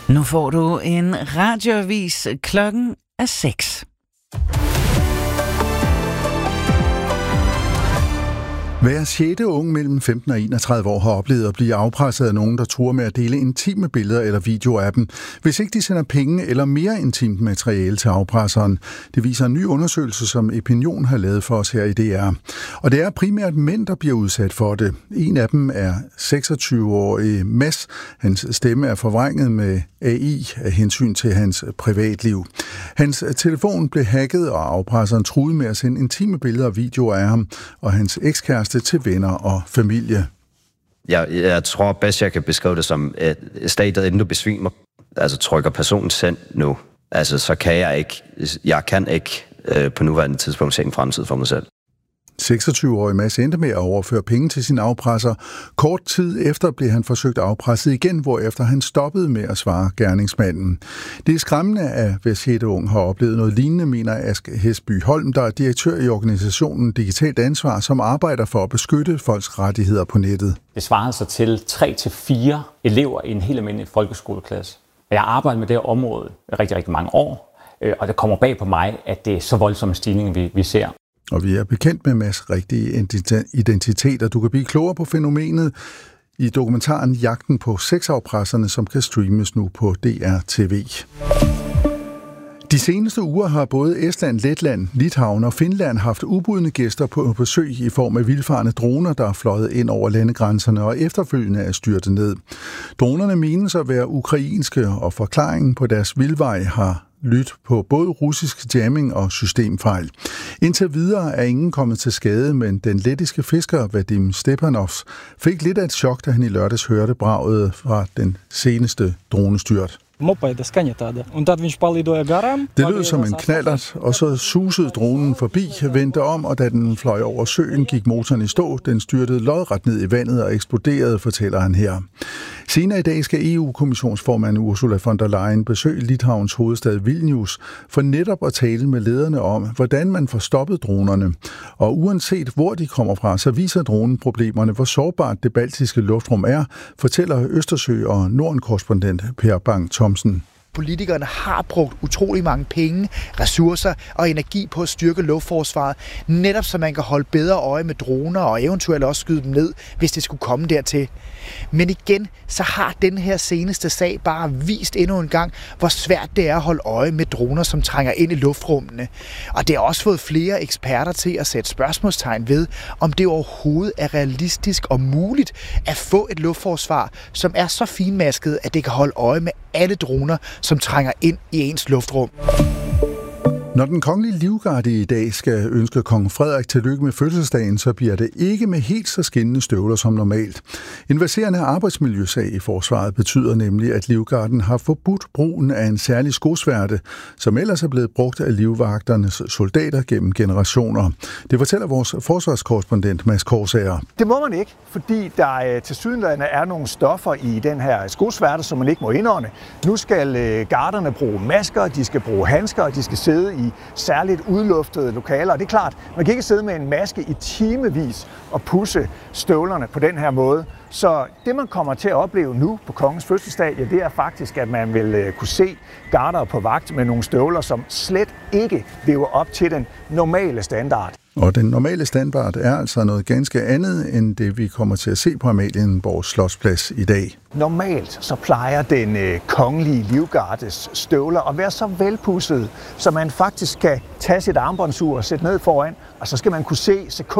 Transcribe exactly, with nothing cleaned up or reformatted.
Nu får du en radioavis. Klokken er seks. Hver sjette ung mellem femten og enogtredive år har oplevet at blive afpresset af nogen, der truer med at dele intime billeder eller videoer af dem, hvis ikke de sender penge eller mere intimt materiale til afpresseren. Det viser en ny undersøgelse, som Epinion har lavet for os her i D R. Og det er primært mænd, der bliver udsat for det. En af dem er seksogtyve-årige Mads. Hans stemme er forvrænget med A I af hensyn til hans privatliv. Hans telefon blev hacket, og afpresseren truede med at sende intime billeder og videoer af ham og hans ekskæreste til venner og familie. Jeg, jeg tror bedst, jeg kan beskrive det som, at statet, inden du besvimer, altså trykker personen send nu, altså så kan jeg ikke, jeg kan ikke øh, på nuværende tidspunkt se en fremtid for mig selv. seksogtyve-årige Mads endte med at overføre penge til sin afpresser. Kort tid efter blev han forsøgt afpresset igen, hvorefter han stoppede med at svare gerningsmanden. Det er skræmmende, at hver sjette ung har oplevet noget lignende, mener Ask Hesby Holm, der er direktør i organisationen Digitalt Ansvar, som arbejder for at beskytte folks rettigheder på nettet. Det svarer sig til tre til fire elever i en helt almindelig folkeskoleklasse. Jeg har arbejdet med det her område i rigtig, rigtig mange år, og det kommer bag på mig, at det er så voldsom en stigning, vi, vi ser. Og vi er bekendt med Mads' rigtige identitet, og du kan blive klogere på fænomenet i dokumentaren Jagten på sexafpresserne, som kan streames nu på D R T V. De seneste uger har både Estland, Letland, Litauen og Finland haft ubudne gæster på besøg i form af vildfarne droner, der er fløjet ind over landegrænserne og efterfølgende er styrtet ned. Dronerne menes at være ukrainske, og forklaringen på deres vildvej har lyt på både russisk jamming og systemfejl. Indtil videre er ingen kommet til skade, men den lettiske fisker Vadim Stepanovs fik lidt af et chok, da han i lørdags hørte braget fra den seneste dronestyrt. Det lød som en knallert, og så susede dronen forbi, vendte om, og da den fløj over søen, gik motoren i stå. Den styrtede lodret ned i vandet og eksploderede, fortæller han her. Senere i dag skal E U-kommissionsformand Ursula von der Leyen besøge Litauens hovedstad Vilnius for netop at tale med lederne om, hvordan man får stoppet dronerne. Og uanset hvor de kommer fra, så viser dronen problemerne, hvor sårbart det baltiske luftrum er, fortæller Østersø- og Norden-korrespondent Per Bang Thomsen. Politikerne har brugt utrolig mange penge, ressourcer og energi på at styrke luftforsvaret, netop så man kan holde bedre øje med droner og eventuelt også skyde dem ned, hvis det skulle komme dertil. Men igen, så har den her seneste sag bare vist endnu en gang, hvor svært det er at holde øje med droner, som trænger ind i luftrummene. Og det har også fået flere eksperter til at sætte spørgsmålstegn ved, om det overhovedet er realistisk og muligt at få et luftforsvar, som er så finmasket, at det kan holde øje med alle droner, som trænger ind i ens luftrum. Når den kongelige livgarde i dag skal ønske kong Frederik tillykke med fødselsdagen, så bliver det ikke med helt så skinnende støvler som normalt. En verserende arbejdsmiljøsag i forsvaret betyder nemlig, at livgarden har forbudt brugen af en særlig skosværte, som ellers er blevet brugt af livvagternes soldater gennem generationer. Det fortæller vores forsvarskorrespondent Mads Korsager. Det må man ikke, fordi der tilsyneladende er nogle stoffer i den her skosværte, som man ikke må indånde. Nu skal garderne bruge masker, de skal bruge handsker, og de skal sidde i særligt udluftede lokaler. Og det er klart, man kan ikke sidde med en maske i timevis og pusse støvlerne på den her måde. Så det, man kommer til at opleve nu på kongens fødselsdag, ja, det er faktisk, at man vil kunne se garder på vagt med nogle støvler, som slet ikke lever op til den normale standard. Og den normale standard er altså noget ganske andet, end det vi kommer til at se på Amalienborg Slotsplads i dag. Normalt så plejer den øh, kongelige livgardes støvler at være så velpudsede, så man faktisk kan tage sit armbåndsur og sætte ned foran, og så skal man kunne se sekund